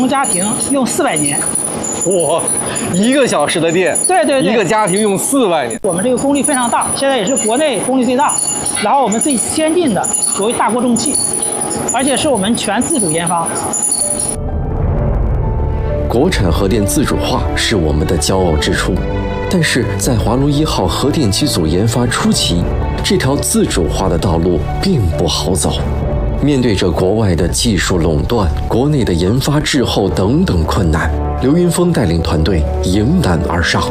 家庭用400年。 哇，1个小时的电， 对， 一个家庭用4万年。 我们这个功率非常大，现在也是国内功率最大，然后我们最先进的所谓大锅中气，而且是我们全自主研发。 国产核电自主化是我们的骄傲之处，但是在华龙1号核电机组研发初期，这条自主化的道路并不好走。面对着国外的技术垄断、国内的研发滞后等等困难，刘云峰带领团队迎难而上。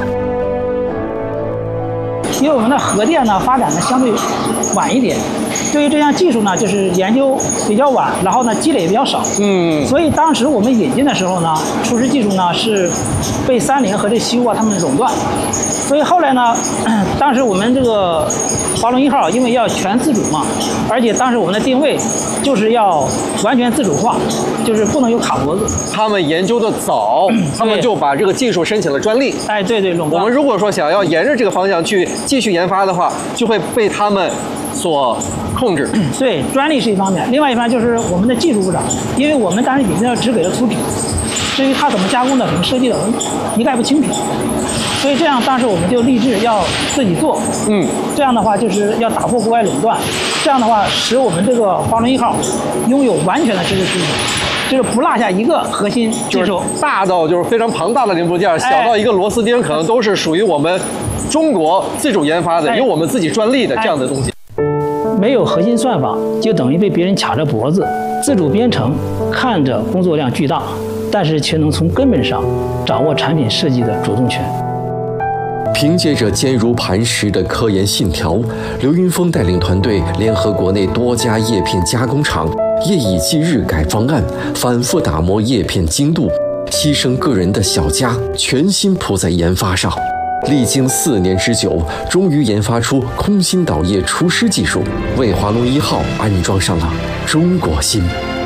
因为我们的核电呢发展的相对晚一点，对于这项技术呢就是研究比较晚，然后呢积累也比较少。所以当时我们引进的时候呢，除湿技术呢是被三菱和这西屋他们垄断，所以后来呢，当时我们这个华龙1号因为要全自主嘛，而且当时我们的定位就是要完全自主化，就是不能有卡脖子。 他们研究的早，他们就把这个技术申请了专利。 哎，对，垄断。 我们如果说想要沿着这个方向去继续研发的话，就会被他们所控制。 对，专利是一方面，另外一方面就是我们的技术部长，因为我们当时引进的只给了粗体，至于它怎么加工的、怎么设计的，我们一概不清楚。所以这样，当时我们就立志要自己做。这样的话就是要打破国外垄断，这样的话使我们这个华龙1号拥有完全的知识基础。就是不落下一个核心技术， 大到就是非常庞大的零部件，小到一个螺丝钉，可能都是属于我们中国自主研发的，有我们自己专利的这样的东西。 没有核心算法，就等于被别人卡着脖子。自主编程看着工作量巨大，但是却能从根本上掌握产品设计的主动权。 凭借着坚如磐石的科研信条，刘云峰带领团队联合国内多家叶片加工厂，夜以继日改方案，反复打磨叶片精度，牺牲个人的小家，全心扑在研发上。历经4年之久，终于研发出空心导液除湿技术，为华龙1号安装上了中国心。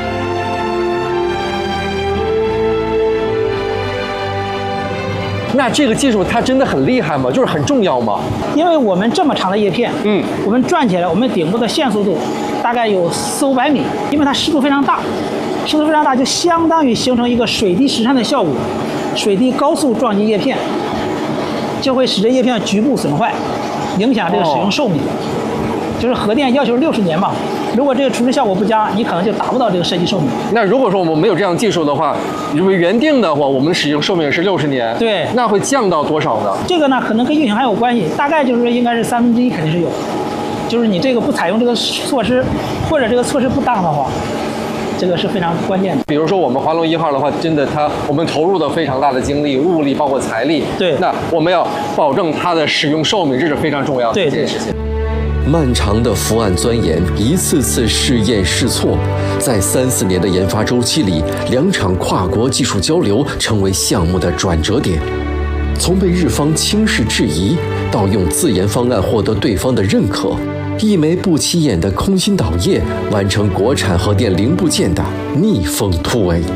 那这个技术它真的很厉害吗？就是很重要吗？ 因为我们这么长的叶片，我们转起来，我们顶部的线速度大概有400-500米，因为它湿度非常大，就相当于形成一个水滴石穿的效果，水滴高速撞击叶片，就会使这叶片局部损坏，影响这个使用寿命。就是核电要求60年嘛，如果这个除湿效果不佳，你可能就达不到这个设计寿命。 那如果说我们没有这样技术的话，因为原定的话，我们使用寿命是60年， 对， 那会降到多少呢？ 这个呢，可能跟运行还有关系，大概就是应该是1/3肯定是有，就是你这个不采用这个措施，或者这个措施不当的话，这个是非常关键的。 比如说我们华龙1号的话，真的我们投入的非常大的精力、物力，包括财力。 对， 那我们要保证它的使用寿命，这是非常重要的一件事情。 漫长的伏案钻研，一次次试验试错，在3-4年的研发周期里，2场跨国技术交流成为项目的转折点。从被日方轻视质疑，到用自研方案获得对方的认可，一枚不起眼的空心导液，完成国产核电零部件的逆风突围。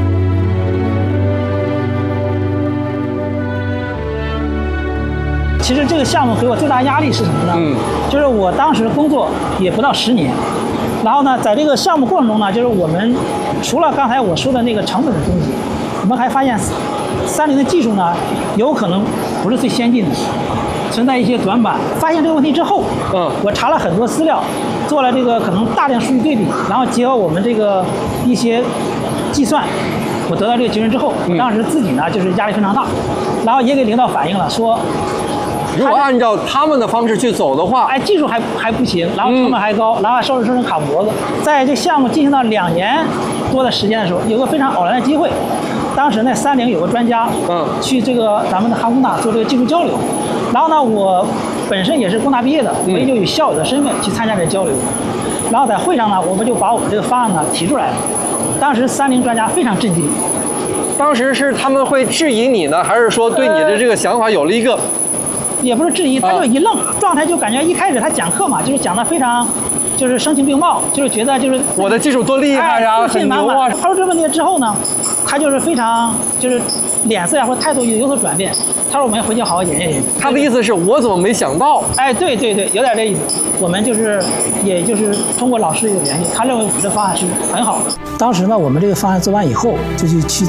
其实这个项目给我最大压力是什么呢？就是我当时工作也不到10年，然后呢，在这个项目过程中呢，就是我们除了刚才我说的那个成本的东西，我们还发现三菱的技术呢，有可能不是最先进的，存在一些短板。发现这个问题之后，我查了很多资料，做了这个可能大量数据对比，然后结合我们这个一些计算，我得到这个结论之后，我当时自己呢就是压力非常大，然后也给领导反映了说。 如果按照他们的方式去走的话， 技术还不行，然后成本还高，然后烧成卡脖子。在这项目进行到2年多的时间的时候，有个非常偶然的机会，当时呢三菱有个专家，去这个咱们的航空大做这个技术交流，然后呢我本身也是工大毕业的，我也就以校友的身份去参加这个交流，然后在会上呢，我们就把我们这个方案呢提出来了，当时三菱专家非常震惊。 当时是他们会质疑你呢，还是说对你的这个想法有了一个？ 也不是质疑，他就一愣，状态就感觉一开始他讲课嘛，就是讲的非常，就是声情并茂，就是觉得就是我的技术多厉害呀，很牛啊。 他说这个问题之后呢，他就是非常就是脸色呀或态度有所转变。他说我们回去好好研究研究。 他的意思是我怎么没想到？ 对，有点这意思。我们就是也就是通过老师有研究，他认为我们这方案是很好的。当时呢，我们这个方案做完以后，就去